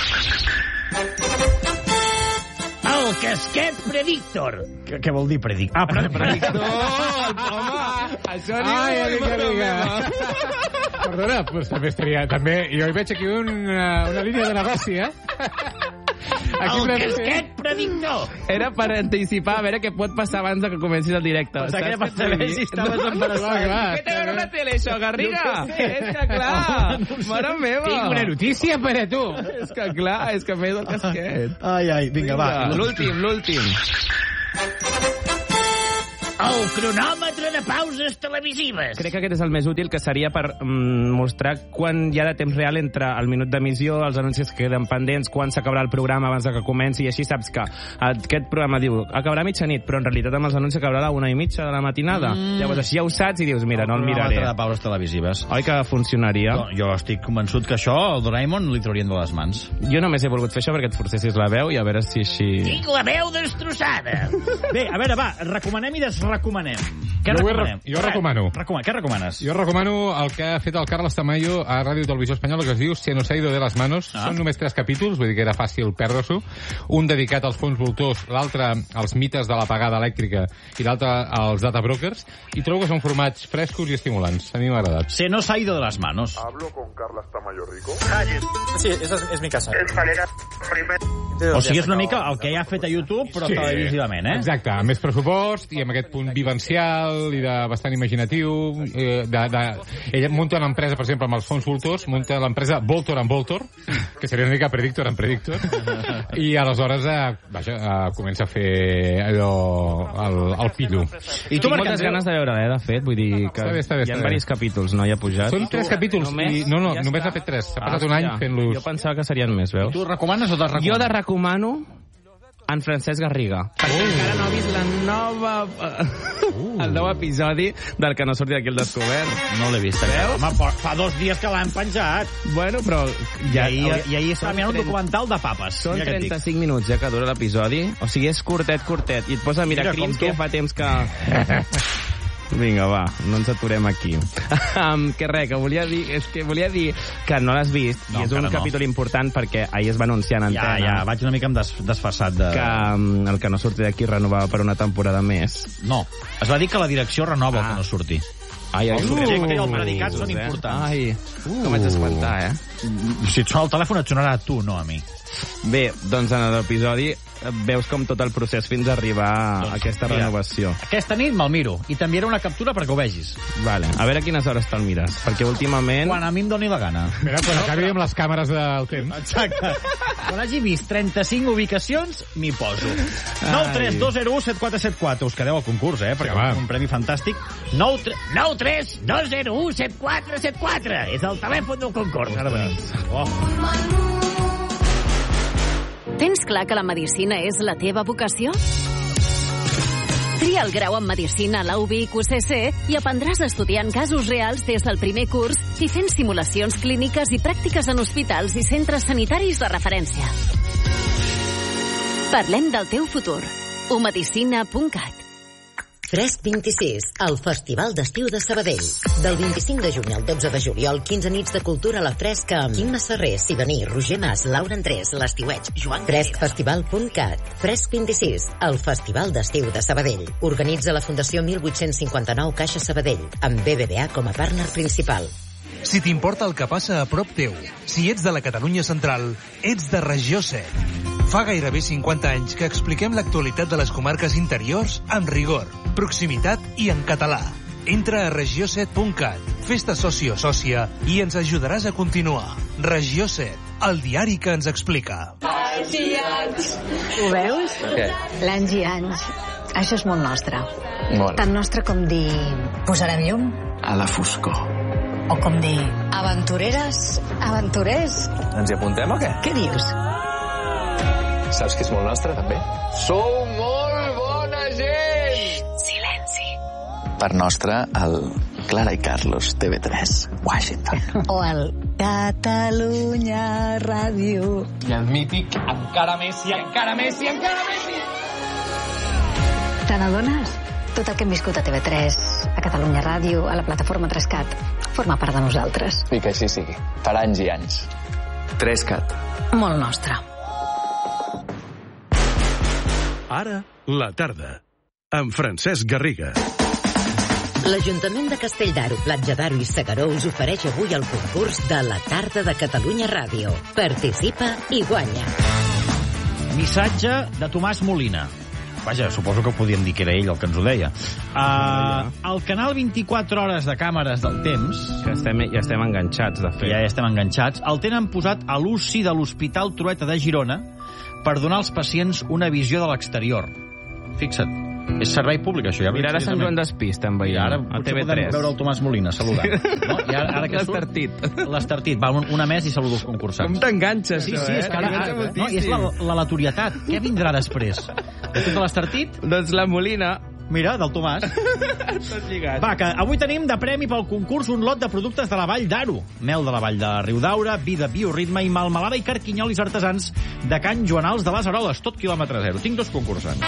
El casquet predictor. Què vol dir predictor? Ah, predictor! Home, això ni Perdona, doncs també estaria... Jo hi veig aquí una línia de negoci, El casquet predictor. Era per anticipar a veure què pot passar abans que comencis el directe. Pensava que era per saber si estaves embarassat. Què té a veure una tele, això, Garriga? És que clar, mare meva. Tinc una notícia per a tu. És que clar, és que m'he del casquet. Ai, vinga, va. L'últim. El cronòmetre de pauses televisives. Crec que aquest és el més útil, que seria per mostrar quan hi ha de temps real entre el minut d'emissió, els anuncis que queden pendents, quan s'acabarà el programa abans que comenci, i així saps que aquest programa diu acabarà a mitjanit, però en realitat amb els anuncis acabarà a la 1:30 de la matinada. Llavors així ja ho saps i dius, mira, no el miraré. De pauses televisives. Oi que funcionaria? Jo estic convençut que això al Doraemon li traurien de les mans. Jo només he volgut fer això perquè et forcessis la veu i a veure si així... Tinc la veu destrossada. Bé, a veure, va, recomanem i desrecomanem. Què recomanem? Jo recomano. Què recomanes? Jo recomano el que ha fet el Carles Tamayo a Ràdio Televisió Espanyola, que es diu Se nos ha ido de las manos. Són només 3 capítols, vull dir que era fàcil perdre-s'ho. Un dedicat als fons voltors, l'altre als mites de l'apagada elèctrica i l'altre als data brokers. I trobo que són formats frescos i estimulants. A mi m'ha agradat. Se nos ha ido de las manos. Hablo con Carles Tamayo Rico. Sí, esa es mi casa. O sigui, és una mica el que ja ha fet a YouTube, però televisivament, Exacte, amb més pressupost i amb aquest punt vivencial i de bastant imaginatiu. Ella munta una empresa, per exemple, amb els fons voltors, munta l'empresa Voltor and Voltor, que seria una mica Predictor and Predictor, i aleshores comença a fer allò el pillo. I tu, moltes ganes de veure, de fet, vull dir que hi ha diversos capítols, no? Ja ha pujat. Són 3 capítols, només ha fet 3. S'ha passat un any fent-los. Jo pensava que serien més, veus? Tu recomanes o desrecomanes? Jo recomano en Francesc Garriga, perquè encara no ha vist el nou episodi del que no surti d'aquí el descobert. No l'he vist. Home, fa 2 dies que l'han penjat. Bueno, però... I ahir estava mirant un documental de papes. Són 35 minuts ja que dura l'episodi. O sigui, és curtet. I et posa a mirar crims que fa temps que... Vinga, va, no ens aturem aquí. Que res, que volia dir que no l'has vist, i és un capítol important perquè ahir es va anunciar en antena. Ja, vaig una mica desfasat de... Que el que no surti d'aquí renovava per una temporada més. No, es va dir que la direcció renova el que no surti. El subjecte i el predicat són importants. Ai, com vaig espantar, Si et sona el telèfon et sonarà a tu, no a mi. Bé, doncs en l'episodi veus com tot el procés fins a arribar a aquesta renovació. Aquesta nit me'l miro i t'enviaré una captura perquè ho vegis. Vale, a veure a quines hores te'l mires, perquè últimament... Quan a mi em doni la gana. Mira, quan acabi amb les càmeres del temps. Exacte. Quan hagi vist 35 ubicacions, m'hi poso. 932017474. Us quedeu al concurs, perquè és un premi fantàstic. 932017474. És el telèfon del concurs. Ara venim. Tens clar que la medicina és la teva vocació? Tria el grau en Medicina a la UBIC UCC i aprendràs estudiant casos reals des del primer curs i fent simulacions clíniques i pràctiques en hospitals i centres sanitaris de referència. Parlem del teu futur. umedicina.cat. Fresc 26, el Festival d'Estiu de Sabadell. Del 25 de juny al 12 de juliol, 15 nits de cultura a la fresca amb Quim Masserrer, Sibaní, Roger Mas, Laura Andrés, l'Estiueig, Joan... Freskfestival.cat. Fresc 26, el Festival d'Estiu de Sabadell. Organitza la Fundació 1859 Caixa Sabadell, amb BBVA com a partner principal. Si t'importa el que passa a prop teu, si ets de la Catalunya central, ets de Regió 7. Fa gairebé 50 anys que expliquem l'actualitat de les comarques interiors amb rigor, proximitat i en català. Entra a regió7.cat, fes-te soci o sòcia i ens ajudaràs a continuar. Regió 7, el diari que ens explica. Anys i anys. Ho veus? Què? L'anys i anys. Això és molt nostre. Molt. Tan nostre com dir... Posarem llum? A la foscor. O com dir... Aventureres, aventurers. Ens hi apuntem o què? Què dius? Saps que és molt nostre, també? Sou molt bona gent! Silenci. Per nostre, el Clara i Carlos, TV3, Washington. O el Catalunya Ràdio. I el mític Encara Messi, encara Messi, encara Messi! Te n'adones? Tot el que hem viscut a TV3, a Catalunya Ràdio, a la plataforma 3CAT, forma part de nosaltres. I que així sigui, per anys i anys. 3CAT. Molt nostre. Ara, la tarda, amb Francesc Garriga. L'Ajuntament de Castelldaro, Platja d'Aro i Segaró us ofereix avui el concurs de la tarda de Catalunya Ràdio. Participa i guanya. Missatge de Tomàs Molina. Vaja, suposo que podíem dir que era ell el que ens ho deia. Al canal 24 hores de càmeres del temps... Ja estem enganxats, de fet. Ja estem enganxats. El tenen posat a l'UCI de l'Hospital Trueta de Girona per donar als pacients una visió de l'exterior. Fixa't, és servei públic, això. Ja mira, ara Sant Joan d'Espí estem veient. Ara a potser TV3. podem veure el Tomàs Molina saludant. No? I ara que surt... L'estartit. Va, una més i saludo els concursants. Com t'enganxes, sí, és que ara, no, és l'aleatorietat. Què vindrà després? De tot l'estartit? Doncs la Molina. Mira, del Tomàs. Tot lligat. Va, que avui tenim de premi pel concurs un lot de productes de la Vall d'Aro. Mel de la Vall de Riudaura, vi de bioritme i melmelada i carquinyolis artesans de Can Joanals de les Aroles, tot quilòmetre zero. Tinc dos concursants.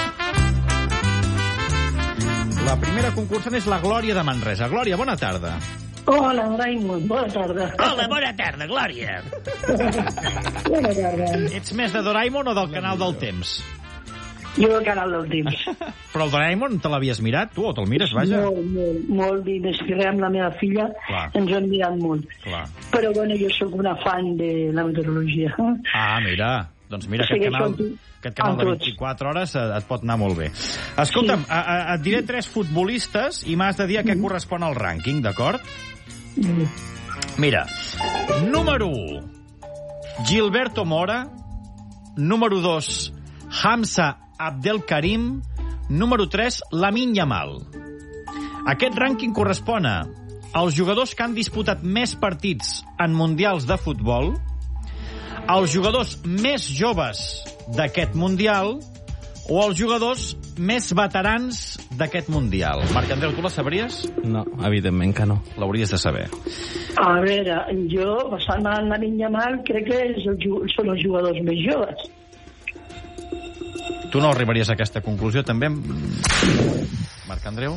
La primera concursant és la Glòria de Manresa. Glòria, bona tarda. Hola, Raimon, bona tarda. Hola, bona tarda, Glòria. Bona tarda. Ets més de Doraemon o del Canal del Temps? Jo del Canal del Temps. Però el Doraemon te l'havies mirat, tu, o te'l mires, vaja? Molt, i des que amb la meva filla ens ho hem mirat molt. Clar. Però, bueno, jo sóc una fan de la meteorologia. Ah, mira. Doncs mira, aquest canal de 24 hores et pot anar molt bé. Escolta'm, et diré 3 futbolistes i m'has de dir a què correspon el rànquing, d'acord? Mira, número 1, Gilberto Mora. Número 2, Hamza Abdelkarim. Número 3, Lamine Yamal. Aquest rànquing correspon als jugadors que han disputat més partits en mundials de futbol, als jugadors més joves d'aquest mundial o als jugadors més veterans d'aquest mundial. Marc Andreu, tu la sabries? No, evidentment que no. L'hauries de saber. A veure, jo, basant en Lamine Yamal, crec que són els jugadors més joves. Tu no arribaries a aquesta conclusió, també? Marc Andreu?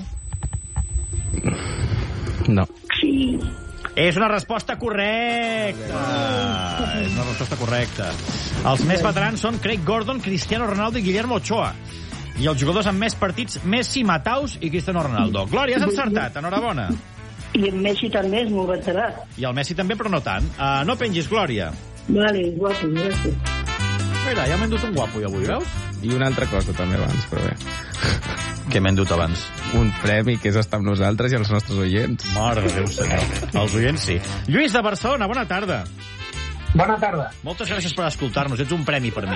No. Sí. És una resposta correcta. És una resposta correcta. Els més veterans són Craig Gordon, Cristiano Ronaldo i Guillermo Ochoa. I els jugadors amb més partits, Messi, Mataus i Cristiano Ronaldo. Glòria, has encertat. Enhorabona. I en Messi també és molt veterà. I el Messi també, però no tant. No pengis, Glòria. Vale, guapo, gràcies. Mira, ja m'he endut un guapo, avui, veus? I una altra cosa també abans, però bé. Què m'he endut abans? Un premi que és estar amb nosaltres i els nostres oients. Mare de Déu, senyor. Els oients sí. Lluís de Barcelona, bona tarda. Bona tarda. Moltes gràcies per escoltar-nos, ets un premi per mi.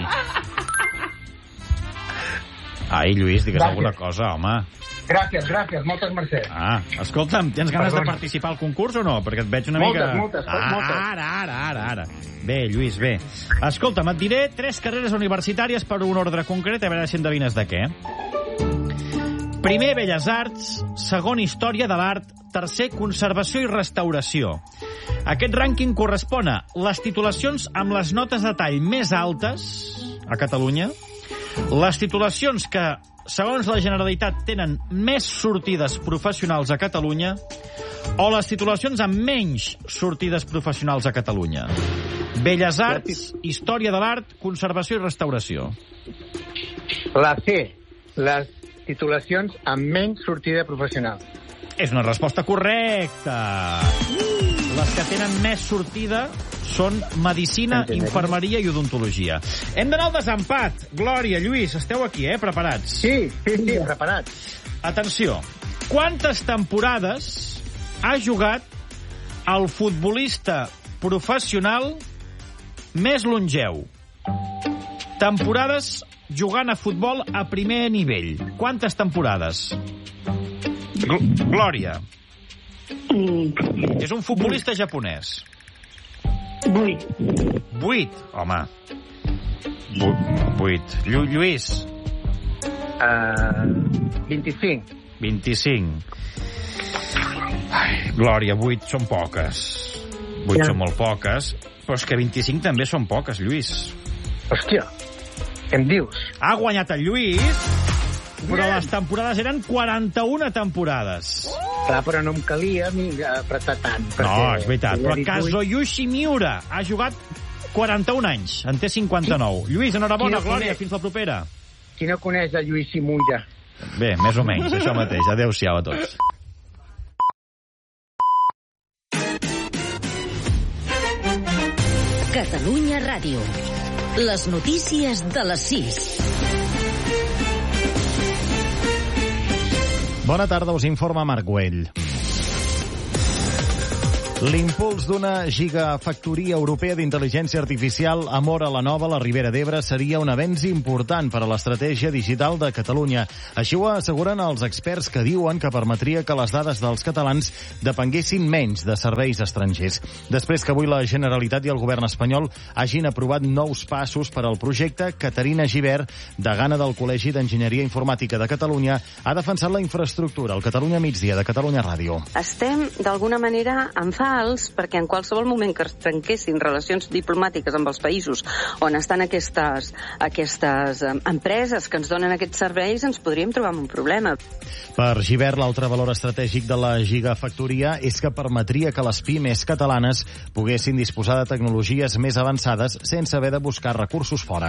Ai, Lluís, digues alguna cosa, home. Gràcies, moltes mercès. Escolta'm, tens ganes de participar al concurs o no? Perquè et veig una mica... Moltes. Ara. Bé, Lluís, bé. Escolta'm, et diré 3 carreres universitàries per un ordre concret, a veure si endevines de què. Primer, Belles Arts. Segon, Història de l'Art. Tercer, Conservació i Restauració. Aquest rànquing correspon a les titulacions amb les notes de tall més altes a Catalunya, les titulacions que, segons la Generalitat, tenen més sortides professionals a Catalunya, o les titulacions amb menys sortides professionals a Catalunya. Belles Arts, Història de l'Art, Conservació i Restauració. La C, les titulacions amb menys sortida professional. És una resposta correcta. Les que tenen més sortida són Medicina, Infermeria i Odontologia. Hem d'anar al desempat. Glòria, Lluís, esteu aquí, preparats? Sí, preparats. Atenció. Quantes temporades ha jugat el futbolista professional més longeu? Temporades jugant a futbol a primer nivell. Quantes temporades? Glòria. És un futbolista japonès. 8. Home. 8. Lluís. 25. Ai, Glòria, 8 són poques. 8 són molt poques, però és que 25 també són poques, Lluís. Hòstia, què em dius? Ha guanyat el Lluís, però les temporades eren 41 temporades. Clar, però no em calia apretar tant. No, és veritat, però Kazuyoshi Miura ha jugat 41 anys, en té 59. Lluís, enhorabona, Glòria, fins la propera. Qui no coneix el Lluís Miura? Bé, més o menys, això mateix. Adéu-siau a tots. Catalunya Ràdio. Les notícies de les 6. Bona tarda, us informa Marc Güell. L'impuls d'una gigafactoria europea d'intel·ligència artificial a Móra la Nova, a la Ribera d'Ebre, seria un avenç important per a l'estratègia digital de Catalunya. Així ho asseguren els experts, que diuen que permetria que les dades dels catalans depenguessin menys de serveis estrangers. Després que avui la Generalitat i el govern espanyol hagin aprovat nous passos per al projecte, Caterina Gibert, degana del Col·legi d'Enginyeria Informàtica de Catalunya, ha defensat la infraestructura al Catalunya Migdia de Catalunya Ràdio. Estem, d'alguna manera, en perquè en qualsevol moment que es trenquessin relacions diplomàtiques amb els països on estan aquestes empreses que ens donen aquests serveis, ens podríem trobar amb un problema. Per Gibert, l'altre valor estratègic de la gigafactoria és que permetria que les pimes catalanes poguessin disposar de tecnologies més avançades sense haver de buscar recursos fora.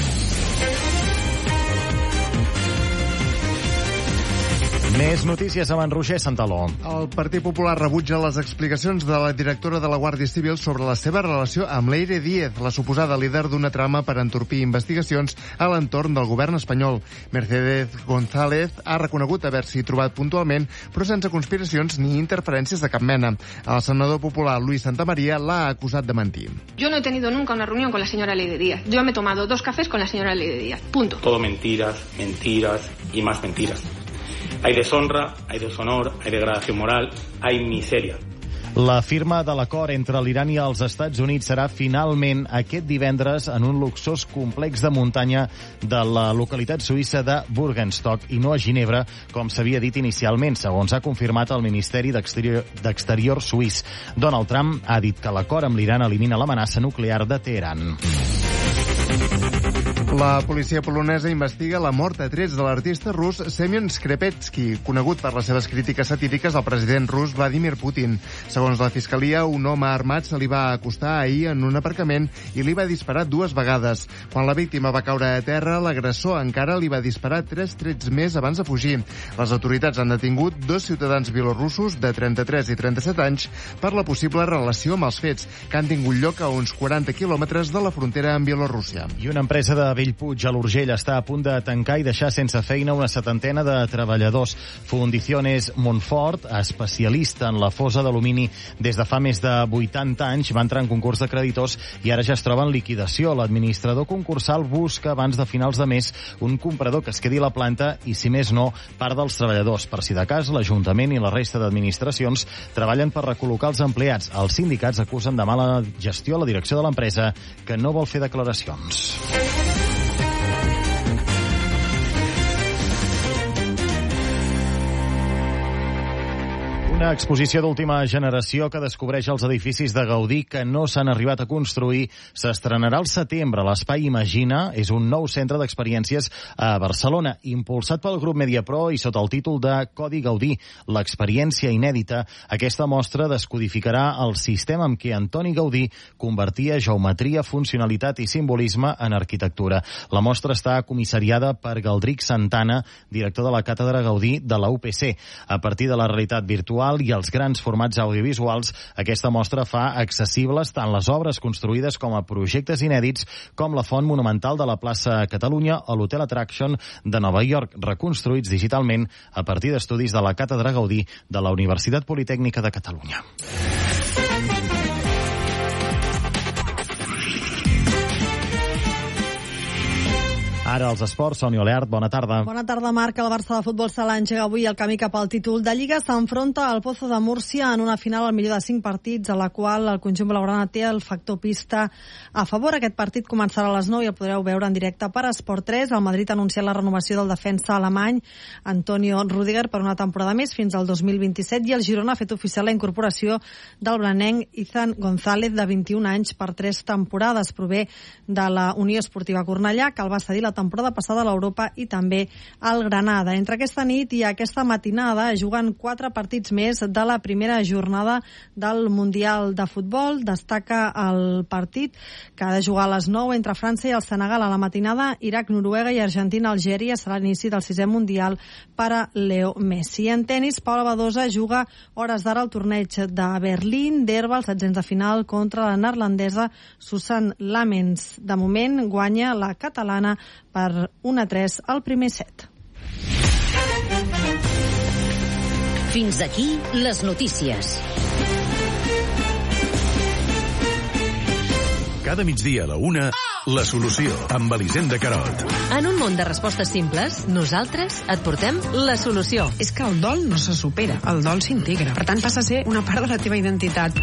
Més notícies amb en Roger Santaló. El Partit Popular rebutja les explicacions de la directora de la Guàrdia Civil sobre la seva relació amb Leire Díez, la suposada líder d'una trama per entorpir investigacions a l'entorn del govern espanyol. Mercedes González ha reconegut haver-s'hi trobat puntualment, però sense conspiracions ni interferències de cap mena. El senador popular Luis Santamaría l'ha acusat de mentir. Yo no he tenido nunca una reunión con la señora Leire Díez. Yo me he tomado 2 cafés con la señora Leire Díez. Punto. Todo mentiras, mentiras y más mentiras. Hay deshonra, hay deshonor, hay degradación moral, hay miseria. La firma de l'acord entre l'Iran i els Estats Units serà finalment aquest divendres en un luxós complex de muntanya de la localitat suïssa de Burgenstock i no a Ginebra, com s'havia dit inicialment, segons ha confirmat el Ministeri d'Exterior suís. Donald Trump ha dit que l'acord amb l'Iran elimina l'amenaça nuclear de Teheran. La policia polonesa investiga la mort a trets de l'artista rus Semyon Skrepetsky, conegut per les seves crítiques satíriques al president rus Vladimir Putin. Segons la fiscalia, un home armat se li va acostar ahir en un aparcament i li va disparar 2 vegades. Quan la víctima va caure a terra, l'agressor encara li va disparar 3 trets més abans de fugir. Les autoritats han detingut 2 ciutadans bielorussos de 33 i 37 anys per la possible relació amb els fets, que han tingut lloc a uns 40 quilòmetres de la frontera amb Bielorússia. I una empresa de Bellpuig, a l'Urgell, està a punt de tancar i deixar sense feina una 70ena de treballadors. Fundiciones Montfort, especialista en la fosa d'alumini des de fa més de 80 anys, va entrar en concurs de creditors i ara ja es troba en liquidació. L'administrador concursal busca abans de finals de mes un comprador que es quedi a la planta i, si més no, part dels treballadors. Per si de cas, l'Ajuntament i la resta d'administracions treballen per recol·locar els empleats. Els sindicats acusen de mala gestió a la direcció de l'empresa, que no vol fer declaracions. Una exposició d'última generació que descobreix els edificis de Gaudí que no s'han arribat a construir s'estrenarà al setembre. L'Espai Imagina és un nou centre d'experiències a Barcelona, impulsat pel grup Mediapro i sota el títol de Codi Gaudí, l'experiència inèdita. Aquesta mostra descodificarà el sistema amb què Antoni Gaudí convertia geometria, funcionalitat i simbolisme en arquitectura. La mostra està comissariada per Galdric Santana, director de la Càtedra Gaudí de la UPC. A partir de la realitat virtual i els grans formats audiovisuals, aquesta mostra fa accessibles tant les obres construïdes com a projectes inèdits, com la font monumental de la plaça Catalunya o l'Hotel Attraction de Nova York, reconstruïts digitalment a partir d'estudis de la Càtedra Gaudí de la Universitat Politècnica de Catalunya. Ara els esports, Sònia Oleart, bona tarda. Bona tarda, Marc. El Barça de futbol sala engega avui el camí cap al títol de Lliga. S'enfronta al Pozo de Múrcia en una final al millor de 5 partits, a la qual el conjunt blaugrana té el factor pista a favor. Aquest partit començarà a les 9 i el podreu veure en directe per Esport 3. El Madrid ha anunciat la renovació del defensa alemany Antonio Rüdiger per una temporada més fins al 2027 i el Girona ha fet oficial la incorporació del blanenc Izan González, de 21 anys, per 3 temporades. Prové de la Unió Esportiva Cornellà, que el va cedir la temporada passada a l'Europa i també al Granada. Entre aquesta nit i aquesta matinada juguen 4 partits més de la primera jornada del Mundial de Futbol. Destaca el partit que ha de jugar a les 9 entre França i el Senegal a la matinada. Iraq, Noruega i Argentina-Algèria serà l'inici del 6è Mundial per a Leo Messi. En tenis, Paula Badosa juga hores d'ara al torneig de Berlín d'herba, als 16 de final contra la neerlandesa Susan Lamens. De moment guanya la catalana per 1-3 al primer set. Fins aquí les notícies. Cada migdia a la 1, La Solució, amb Elisenda Carot. En un món de respostes simples, nosaltres et portem la solució. És que el dol no se supera, el dol s'integra. Per tant, passa a ser una part de la teva identitat.